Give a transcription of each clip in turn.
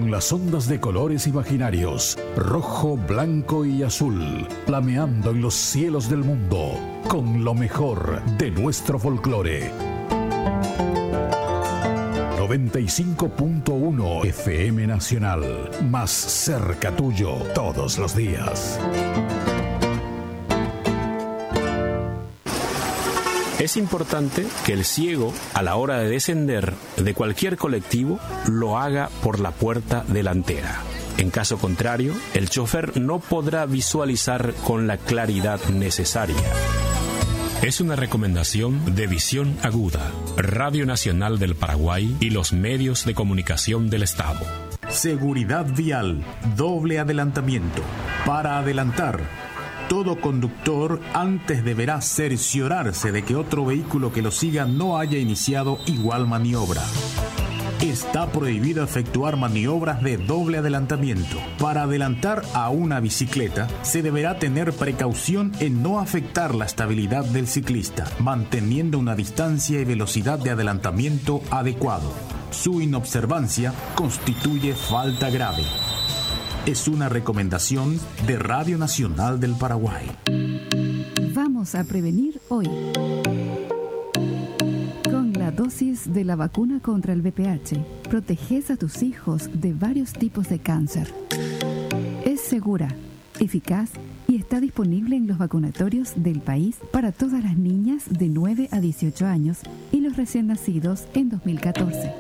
con las ondas de colores imaginarios, rojo, blanco y azul, flameando en los cielos del mundo, con lo mejor de nuestro folclore. 95.1 FM Nacional, más cerca tuyo todos los días. Es importante que el ciego, a la hora de descender de cualquier colectivo, lo haga por la puerta delantera. En caso contrario, el chofer no podrá visualizar con la claridad necesaria. Es una recomendación de Visión Aguda, Radio Nacional del Paraguay y los medios de comunicación del Estado. Seguridad vial, doble adelantamiento. Para adelantar, todo conductor antes deberá cerciorarse de que otro vehículo que lo siga no haya iniciado igual maniobra. Está prohibido efectuar maniobras de doble adelantamiento. Para adelantar a una bicicleta, se deberá tener precaución en no afectar la estabilidad del ciclista, manteniendo una distancia y velocidad de adelantamiento adecuado. Su inobservancia constituye falta grave. Es una recomendación de Radio Nacional del Paraguay. Vamos a prevenir hoy. Con la dosis de la vacuna contra el VPH, proteges a tus hijos de varios tipos de cáncer. Es segura, eficaz y está disponible en los vacunatorios del país para todas las niñas de 9 a 18 años y los recién nacidos en 2014.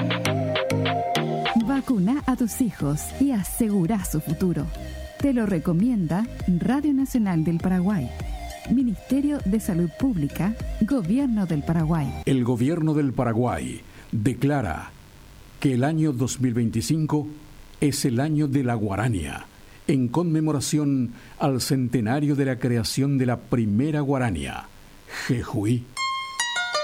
Vacuna a tus hijos y asegura su futuro. Te lo recomienda Radio Nacional del Paraguay, Ministerio de Salud Pública, Gobierno del Paraguay. El Gobierno del Paraguay declara que el año 2025 es el año de la guarania, en conmemoración al centenario de la creación de la primera guarania, Jejuí.